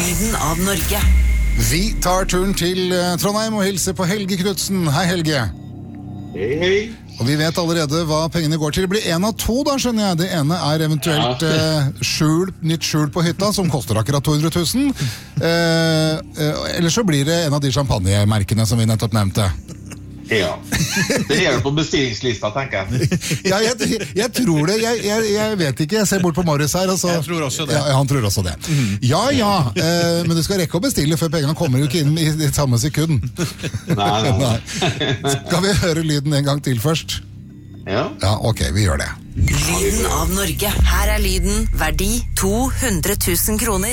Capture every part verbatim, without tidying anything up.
Lyden av Norge. Vi tar turen til Trondheim og hilser på Helge Knudsen. Hei, Helge. Hei, hei. Og vi vet allerede hva pengene går til. Det blir en av to, da, skjønner jeg. Det ene er eventuelt Ja. eh, skjul, nytt skjul på hytta, som koster akkurat to hundre tusen. Eh, eh, eller så blir det en av de champagnemerkene som vi nettopp nevnte. Ja. Det er jo på bestillingslista, tenker jeg. Ja, jeg, jeg tror det. Jeg, jeg, jeg vet ikke. Jeg ser bort på Marius her. Og så, Jeg tror også det. Ja, han tror også det. Ja, ja. Eh, men du skal rekke å bestille før pengene kommer jo ikke inn i det samme sekund. Nei, nei, nei. Skal vi høre lyden en gang til først? Ja. Ja, ok, vi gjør det. Lyden av Norge. Her er lyden verdi to hundre tusen kroner.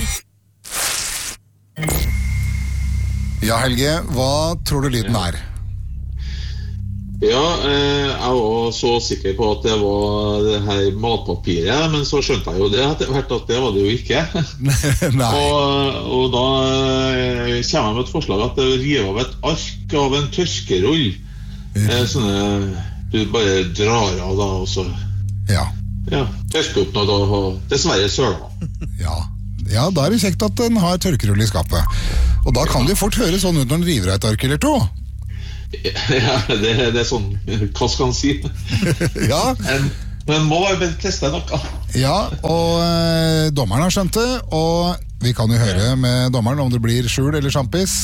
Ja, Helge, hva tror du lyden er? Ja, eh, jeg var så sikker på at det var det her matpapiret, men så skjønte jeg jo det etter hvert at det var det jo ikke. Nei. Og, og da eh, kommer jeg med et forslag at det river av et ark av en tørkerull. Eh, sånne du bare drar av da, og så Ja. ja, tørker opp noe da, og dessverre søla. Ja. Ja, da er det kjekt at den har tørkerull i skapet. Og da kan det jo fort høre sånn ut når den river av et ark eller to. Ja, det, det er sånn, hva skal han si? Ja, Men, men må bare teste noe. ja, og eh, dommeren har skjønt det, og vi kan jo høre med dommeren om det blir skjul eller sjampis.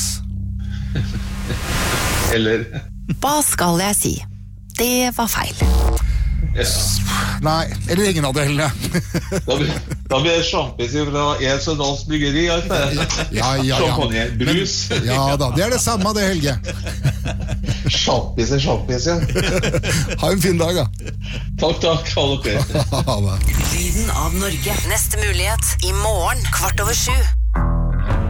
Eller Hva skal jeg si? Det var feil. ja. Nei, eller ingen av delene. Da blir, da blir det sjampis fra Edsødals bryggeri. Altså. Ja, ja, ja. Champagne, brus. Ja da, det er det samme det, Helge. Sjampis er sjampis, ja. Ha en fin dag, da. Takk, takk, ha dere. Ha det. Lyden av Norge. Neste mulighet i morgen kvart over sju.